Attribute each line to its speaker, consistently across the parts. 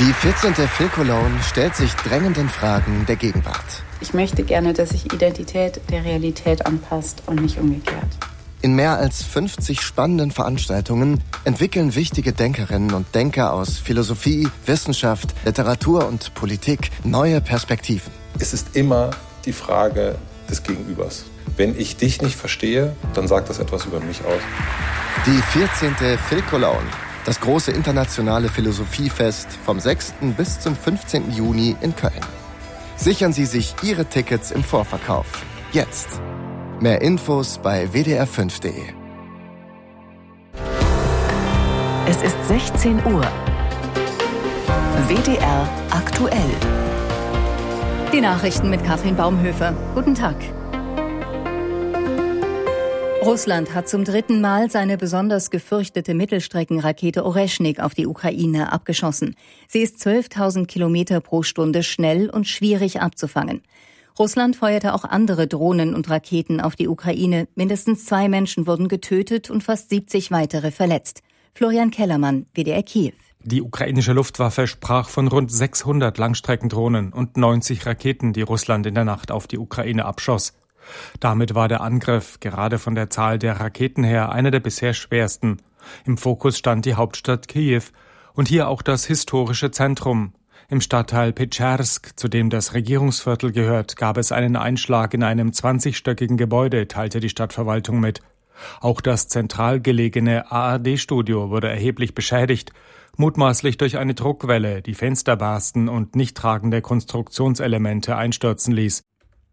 Speaker 1: Die 14. Phil Cologne stellt sich drängenden Fragen der Gegenwart.
Speaker 2: Ich möchte gerne, dass sich Identität der Realität anpasst und nicht umgekehrt.
Speaker 1: In mehr als 50 spannenden Veranstaltungen entwickeln wichtige Denkerinnen und Denker aus Philosophie, Wissenschaft, Literatur und Politik neue Perspektiven.
Speaker 3: Es ist immer die Frage des Gegenübers. Wenn ich dich nicht verstehe, dann sagt das etwas über mich aus.
Speaker 1: Die 14. Phil Cologne, das große internationale Philosophiefest vom 6. bis zum 15. Juni in Köln. Sichern Sie sich Ihre Tickets im Vorverkauf. Jetzt. Mehr Infos bei wdr5.de.
Speaker 4: Es ist 16 Uhr. WDR aktuell.
Speaker 5: Die Nachrichten mit Katrin Baumhöfer. Guten Tag. Russland hat zum 3. Mal seine besonders gefürchtete Mittelstreckenrakete Oreschnik auf die Ukraine abgeschossen. Sie ist 12.000 Kilometer pro Stunde schnell und schwierig abzufangen. Russland feuerte auch andere Drohnen und Raketen auf die Ukraine. Mindestens 2 Menschen wurden getötet und fast 70 weitere verletzt. Florian Kellermann, WDR Kiew.
Speaker 6: Die ukrainische Luftwaffe sprach von rund 600 Langstreckendrohnen und 90 Raketen, die Russland in der Nacht auf die Ukraine abschoss. Damit war der Angriff, gerade von der Zahl der Raketen her, einer der bisher schwersten. Im Fokus stand die Hauptstadt Kiew und hier auch das historische Zentrum. Im Stadtteil Petschersk, zu dem das Regierungsviertel gehört, gab es einen Einschlag in einem 20-stöckigen Gebäude, teilte die Stadtverwaltung mit. Auch das zentral gelegene ARD-Studio wurde erheblich beschädigt, mutmaßlich durch eine Druckwelle, die Fenster barsten und nicht tragende Konstruktionselemente einstürzen ließ.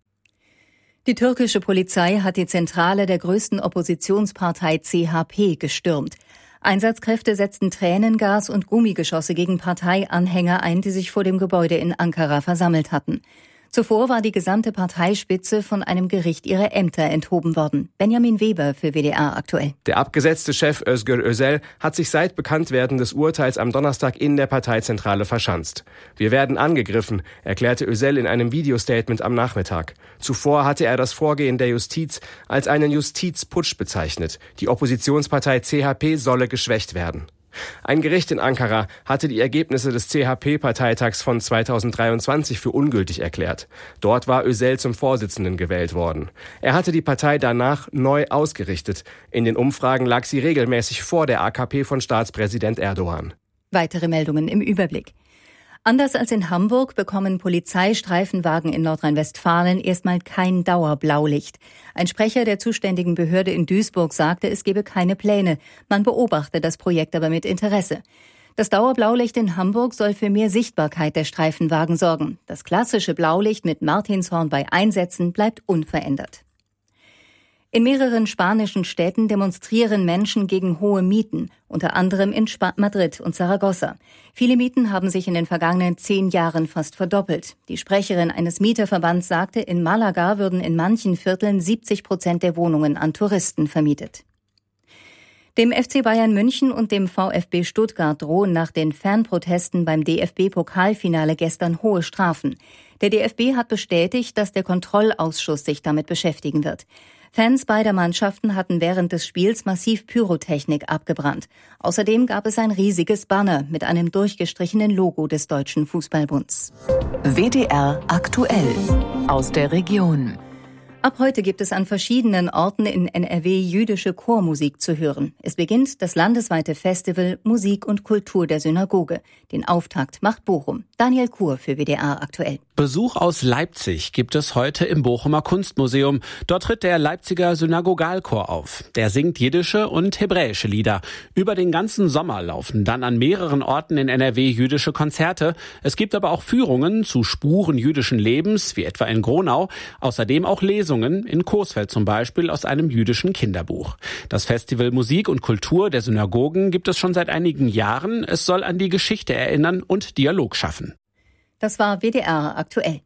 Speaker 5: Die türkische Polizei hat die Zentrale der größten Oppositionspartei CHP gestürmt. Einsatzkräfte setzten Tränengas und Gummigeschosse gegen Parteianhänger ein, die sich vor dem Gebäude in Ankara versammelt hatten. Zuvor war die gesamte Parteispitze von einem Gericht ihrer Ämter enthoben worden. Benjamin Weber für WDR aktuell.
Speaker 7: Der abgesetzte Chef Özgür Özel hat sich seit Bekanntwerden des Urteils am Donnerstag in der Parteizentrale verschanzt. Wir werden angegriffen, erklärte Özel in einem Videostatement am Nachmittag. Zuvor hatte er das Vorgehen der Justiz als einen Justizputsch bezeichnet. Die Oppositionspartei CHP solle geschwächt werden. Ein Gericht in Ankara hatte die Ergebnisse des CHP-Parteitags von 2023 für ungültig erklärt. Dort war Özel zum Vorsitzenden gewählt worden. Er hatte die Partei danach neu ausgerichtet. In den Umfragen lag sie regelmäßig vor der AKP von Staatspräsident Erdogan.
Speaker 5: Weitere Meldungen im Überblick. Anders als in Hamburg bekommen Polizeistreifenwagen in Nordrhein-Westfalen erstmal kein Dauerblaulicht. Ein Sprecher der zuständigen Behörde in Duisburg sagte, es gebe keine Pläne. Man beobachte das Projekt aber mit Interesse. Das Dauerblaulicht in Hamburg soll für mehr Sichtbarkeit der Streifenwagen sorgen. Das klassische Blaulicht mit Martinshorn bei Einsätzen bleibt unverändert. In mehreren spanischen Städten demonstrieren Menschen gegen hohe Mieten, unter anderem in Madrid und Saragossa. Viele Mieten haben sich in den vergangenen 10 Jahren fast verdoppelt. Die Sprecherin eines Mieterverbands sagte, in Malaga würden in manchen Vierteln 70% der Wohnungen an Touristen vermietet. Dem FC Bayern München und dem VfB Stuttgart drohen nach den Fanprotesten beim DFB-Pokalfinale gestern hohe Strafen. Der DFB hat bestätigt, dass der Kontrollausschuss sich damit beschäftigen wird. Fans beider Mannschaften hatten während des Spiels massiv Pyrotechnik abgebrannt. Außerdem gab es ein riesiges Banner mit einem durchgestrichenen Logo des Deutschen Fußballbunds.
Speaker 4: WDR aktuell aus der Region.
Speaker 5: Ab heute gibt es an verschiedenen Orten in NRW jüdische Chormusik zu hören. Es beginnt das landesweite Festival Musik und Kultur der Synagoge. Den Auftakt macht Bochum. Daniel Kur für WDR aktuell.
Speaker 8: Besuch aus Leipzig gibt es heute im Bochumer Kunstmuseum. Dort tritt der Leipziger Synagogalchor auf. Der singt jiddische und hebräische Lieder. Über den ganzen Sommer laufen dann an mehreren Orten in NRW jüdische Konzerte. Es gibt aber auch Führungen zu Spuren jüdischen Lebens, wie etwa in Gronau. Außerdem auch Lesungen, in Coesfeld zum Beispiel, aus einem jüdischen Kinderbuch. Das Festival Musik und Kultur der Synagogen gibt es schon seit einigen Jahren. Es soll an die Geschichte erinnern und Dialog schaffen.
Speaker 5: Das war WDR aktuell.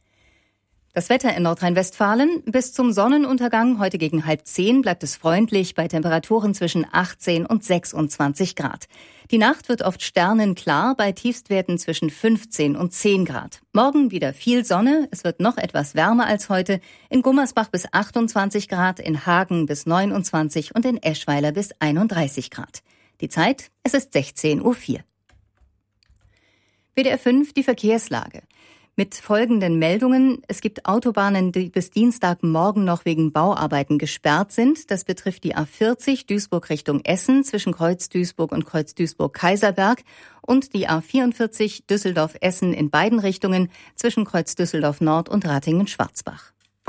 Speaker 5: Das Wetter in Nordrhein-Westfalen: bis zum Sonnenuntergang heute gegen 9:30 bleibt es freundlich bei Temperaturen zwischen 18 und 26 Grad. Die Nacht wird oft sternenklar bei Tiefstwerten zwischen 15 und 10 Grad. Morgen wieder viel Sonne, es wird noch etwas wärmer als heute. In Gummersbach bis 28 Grad, in Hagen bis 29 und in Eschweiler bis 31 Grad. Die Zeit: es ist 16:04 Uhr. WDR 5, die Verkehrslage. Mit folgenden Meldungen. Es gibt Autobahnen, die bis Dienstagmorgen noch wegen Bauarbeiten gesperrt sind. Das betrifft die A40 Duisburg Richtung Essen zwischen Kreuz Duisburg und Kreuz Duisburg-Kaiserberg und die A44 Düsseldorf-Essen in beiden Richtungen zwischen Kreuz Düsseldorf Nord und Ratingen-Schwarzbach.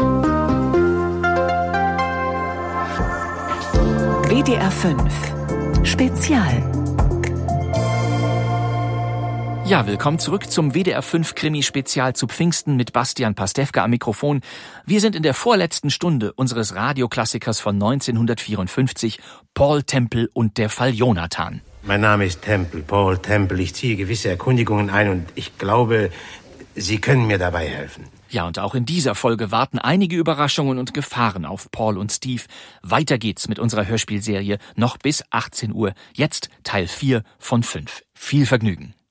Speaker 4: WDR 5 Spezial.
Speaker 9: Ja, willkommen zurück zum WDR 5 Krimi-Spezial zu Pfingsten mit Bastian Pastewka am Mikrofon. Wir sind in der vorletzten Stunde unseres Radioklassikers von 1954, Paul Tempel und der Fall Jonathan.
Speaker 10: Mein Name ist Tempel, Paul Tempel. Ich ziehe gewisse Erkundigungen ein und ich glaube, Sie können mir dabei helfen.
Speaker 9: Ja, und auch in dieser Folge warten einige Überraschungen und Gefahren auf Paul und Steve. Weiter geht's mit unserer Hörspielserie noch bis 18 Uhr. Jetzt Teil 4 von 5. Viel Vergnügen.